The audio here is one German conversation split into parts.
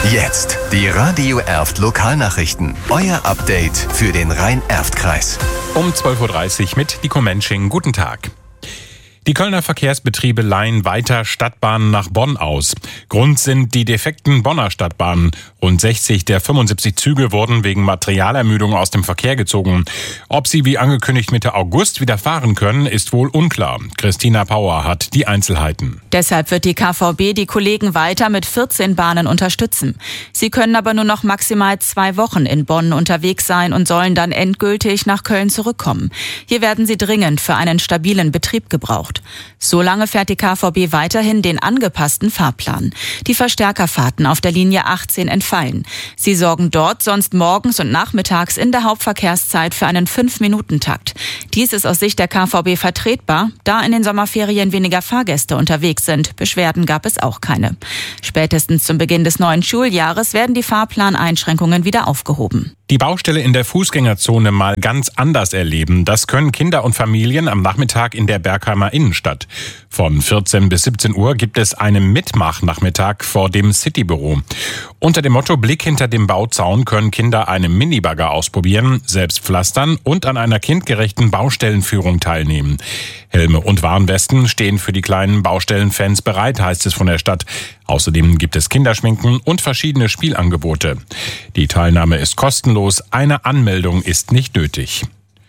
Jetzt die Radio Erft Lokalnachrichten. Euer Update für den Rhein-Erft-Kreis. Um 12.30 Uhr mit Nico Mensching. Guten Tag. Die Kölner Verkehrsbetriebe leihen weiter Stadtbahnen nach Bonn aus. Grund sind die defekten Bonner Stadtbahnen. Rund 60 der 75 Züge wurden wegen Materialermüdung aus dem Verkehr gezogen. Ob sie wie angekündigt Mitte August wieder fahren können, ist wohl unklar. Christina Pauer hat die Einzelheiten. Deshalb wird die KVB die Kollegen weiter mit 14 Bahnen unterstützen. Sie können aber nur noch maximal 2 Wochen in Bonn unterwegs sein und sollen dann endgültig nach Köln zurückkommen. Hier werden sie dringend für einen stabilen Betrieb gebraucht. Solange fährt die KVB weiterhin den angepassten Fahrplan. Die Verstärkerfahrten auf der Linie 18 entfallen. Sie sorgen dort sonst morgens und nachmittags in der Hauptverkehrszeit für einen 5-Minuten-Takt. Dies ist aus Sicht der KVB vertretbar, da in den Sommerferien weniger Fahrgäste unterwegs sind. Beschwerden gab es auch keine. Spätestens zum Beginn des neuen Schuljahres werden die Fahrplaneinschränkungen wieder aufgehoben. Die Baustelle in der Fußgängerzone mal ganz anders erleben. Das können Kinder und Familien am Nachmittag in der Bergheimer Innenstadt. Von 14 bis 17 Uhr gibt es einen Mitmach-Nachmittag vor dem Citybüro. Unter dem Motto Blick hinter dem Bauzaun können Kinder einen Minibagger ausprobieren, selbst pflastern und an einer kindgerechten Baustellenführung teilnehmen. Helme und Warnwesten stehen für die kleinen Baustellenfans bereit, heißt es von der Stadt. Außerdem gibt es Kinderschminken und verschiedene Spielangebote. Die Teilnahme ist kostenlos, eine Anmeldung ist nicht nötig.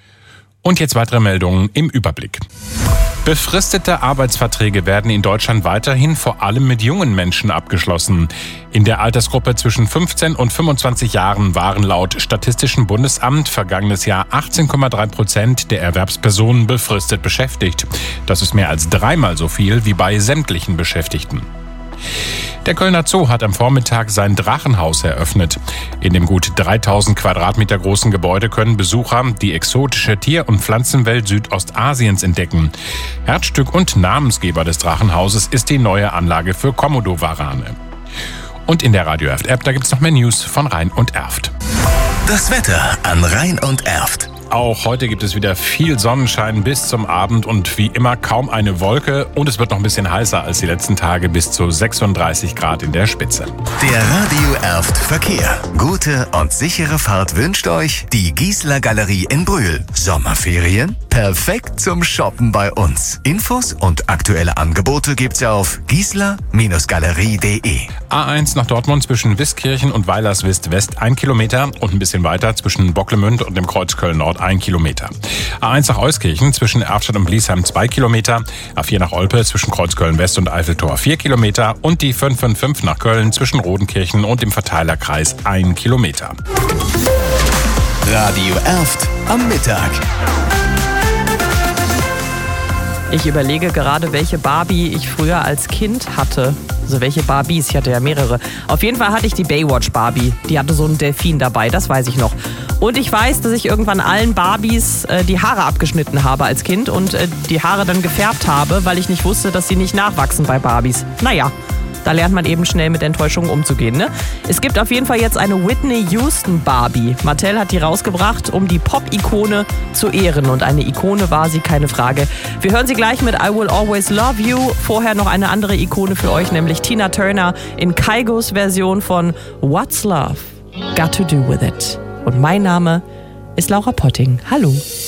Und jetzt weitere Meldungen im Überblick. Befristete Arbeitsverträge werden in Deutschland weiterhin vor allem mit jungen Menschen abgeschlossen. In der Altersgruppe zwischen 15 und 25 Jahren waren laut Statistischem Bundesamt vergangenes Jahr 18,3% der Erwerbspersonen befristet beschäftigt. Das ist mehr als 3-mal so viel wie bei sämtlichen Beschäftigten. Der Kölner Zoo hat am Vormittag sein Drachenhaus eröffnet. In dem gut 3000 Quadratmeter großen Gebäude können Besucher die exotische Tier- und Pflanzenwelt Südostasiens entdecken. Herzstück und Namensgeber des Drachenhauses ist die neue Anlage für Komodo-Warane. Und in der Radio Erft-App, da gibt es noch mehr News von Rhein und Erft. Das Wetter an Rhein und Erft. Auch heute gibt es wieder viel Sonnenschein bis zum Abend und wie immer kaum eine Wolke. Und es wird noch ein bisschen heißer als die letzten Tage, bis zu 36 Grad in der Spitze. Der Radio Erft Verkehr. Gute und sichere Fahrt wünscht euch die Giesler Galerie in Brühl. Sommerferien? Perfekt zum Shoppen bei uns. Infos und aktuelle Angebote gibt's auf giesler-galerie.de. A1 nach Dortmund zwischen Wiskirchen und Weilerswist West 1 Kilometer und ein bisschen weiter zwischen Bocklemünd und dem Kreuz Köln Nord 1 Kilometer. A1 nach Euskirchen zwischen Erftstadt und Bliesheim 2 Kilometer. A4 nach Olpe zwischen Kreuz Köln West und Eiffeltor 4 Kilometer. Und die 555 nach Köln zwischen Rodenkirchen und dem Verteilerkreis 1 Kilometer. Radio Erft am Mittag. Ich überlege gerade, welche Barbie ich früher als Kind hatte. Also welche Barbies, ich hatte ja mehrere. Auf jeden Fall hatte ich die Baywatch Barbie. Die hatte so einen Delfin dabei, das weiß ich noch. Und ich weiß, dass ich irgendwann allen Barbies die Haare abgeschnitten habe als Kind und die Haare dann gefärbt habe, weil ich nicht wusste, dass sie nicht nachwachsen bei Barbies. Naja, da lernt man eben schnell mit Enttäuschungen umzugehen, ne? Es gibt auf jeden Fall jetzt eine Whitney Houston Barbie. Mattel hat die rausgebracht, um die Pop-Ikone zu ehren. Und eine Ikone war sie, keine Frage. Wir hören sie gleich mit I Will Always Love You. Vorher noch eine andere Ikone für euch, nämlich Tina Turner in Kaigos Version von What's Love Got to Do With It. Und mein Name ist Laura Potting. Hallo.